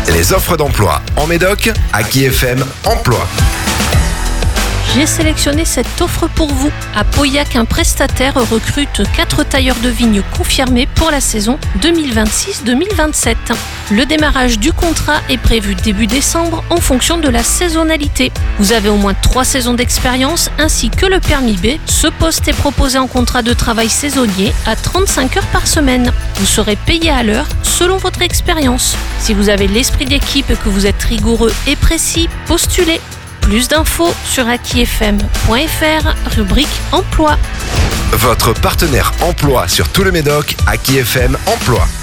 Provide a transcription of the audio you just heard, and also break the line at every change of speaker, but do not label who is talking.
Les offres d'emploi en Médoc, Aki FM Emploi.
J'ai sélectionné cette offre pour vous. À Pauillac, un prestataire recrute 4 tailleurs de vigne confirmés pour la saison 2026-2027. Le démarrage du contrat est prévu début décembre en fonction de la saisonnalité. Vous avez au moins 3 saisons d'expérience ainsi que le permis B. Ce poste est proposé en contrat de travail saisonnier à 35 heures par semaine. Vous serez payé à l'heure selon votre expérience. Si vous avez l'esprit d'équipe et que vous êtes rigoureux et précis, postulez. Plus d'infos sur akifm.fr, rubrique emploi.
Votre partenaire emploi sur tout le Médoc, Aki FM Emploi.